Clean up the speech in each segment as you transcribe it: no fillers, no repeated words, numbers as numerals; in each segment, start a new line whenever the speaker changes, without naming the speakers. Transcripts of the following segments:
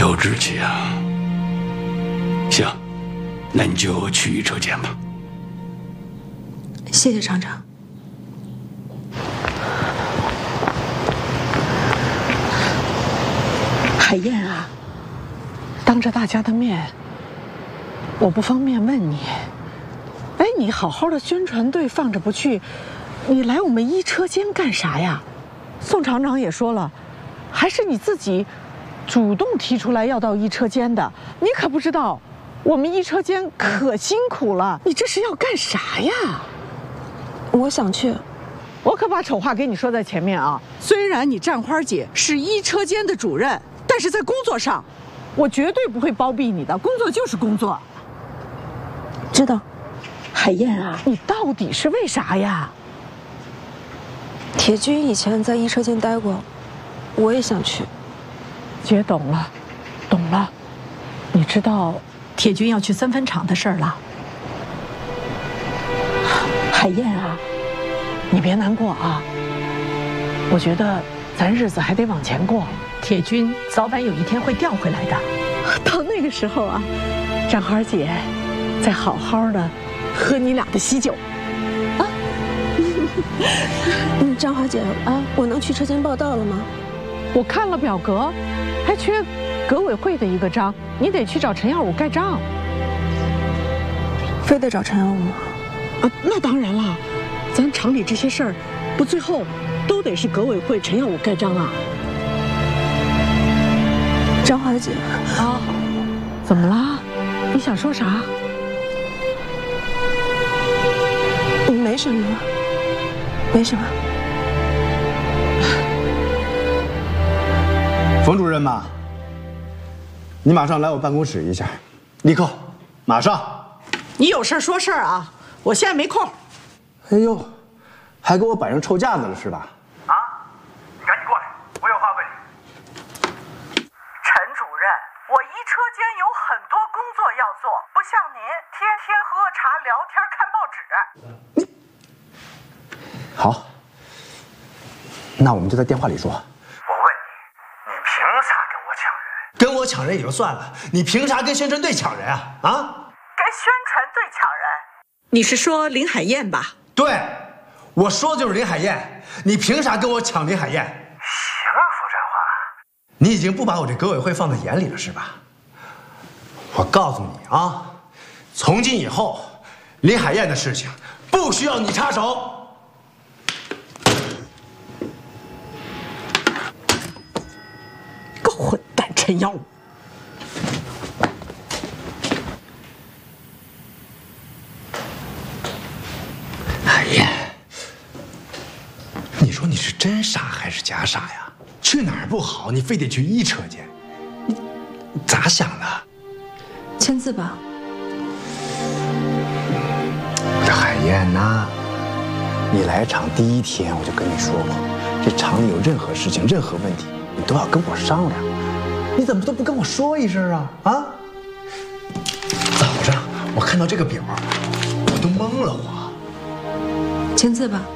有志气啊！行，那你就去一车间吧。
谢谢厂长。
海燕啊，当着大家的面，我不方便问你。哎，你好好的宣传队放着不去，你来我们一车间干啥呀？宋厂长也说了，还是你自己主动提出来要到一车间的。你可不知道，我们一车间可辛苦了。你这是要干啥呀？
我想去。
我可把丑话给你说在前面啊！虽然你战花姐是一车间的主任，但是在工作上，我绝对不会包庇你的。工作就是工作。
知道。
海燕啊，你到底是为啥呀？
铁军以前在一车间待过，我也想去。
姐懂了，懂了。你知道铁军要去三分厂的事儿了？海燕啊，你别难过啊。我觉得咱日子还得往前过，铁军早晚有一天会调回来的。到那个时候啊，战花姐再好好的喝你俩的喜酒。啊，
张华姐啊，我能去车间报到了吗？
我看了表格，还缺革委会的一个章，你得去找陈耀武盖章。
非得找陈耀武吗？
啊，那当然了，咱厂里这些事儿，不最后都得是革委会陈耀武盖章啊。
张华姐
啊，怎么啦？你想说啥？
没什么，没什么。
冯主任嘛，你马上来我办公室一下，立刻，马上。
你有事说事啊，我现在没空。
哎呦，还给我摆上臭架子了是吧？
啊，你赶紧过来，我有话问你。陈主任，我一车间有很多工作要做，不像您天天喝茶聊天看报纸。
好，那我们就在电话里说。
我问你，你凭啥跟我抢人？
跟我抢人也就算了，你凭啥跟宣传队抢人啊？啊？
跟宣传队抢人？
你是说林海燕吧？
对，我说的就是林海燕。你凭啥跟我抢林海燕？
行啊，冯占华，
你已经不把我这革委会放在眼里了是吧？我告诉你啊，从今以后，林海燕的事情不需要你插手。
个混蛋陈耀武！
海燕，你说你是真傻还是假傻呀？去哪儿不好，你非得去一车间，你咋想的？
签字吧。
我的海燕呐，你来厂第一天我就跟你说过，这厂里有任何事情、任何问题，你都要跟我商量。你怎么都不跟我说一声啊？啊！早上我看到这个表，我都懵了，我。
签字吧。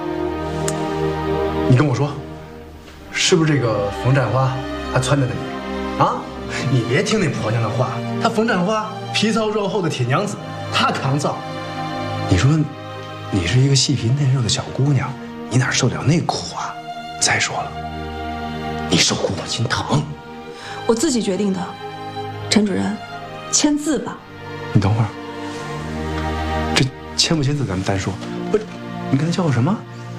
你跟我说，是不是这个冯占花她撺掇的你？啊！你别听那婆娘的话，她冯占花皮糙肉厚的铁娘子，她抗造。你说，你是一个细皮嫩肉的小姑娘，你哪受得了那苦啊？再说了，你受苦我心疼。
我自己决定的，陈主任，签字吧。
你等会儿，这签不签字咱们单说。不是，你刚才叫我什么？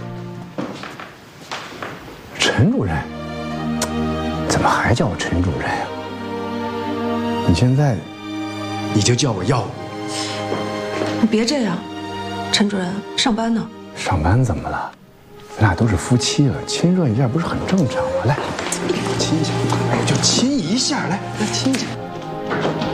陈主任？怎么还叫我陈主任呀？你现在你就叫我耀武。
你别这样，陈主任，上班呢。
上班怎么了？咱俩都是夫妻了，亲热一下不是很正常吗？来，亲一下，哎，就亲一下，来亲一下。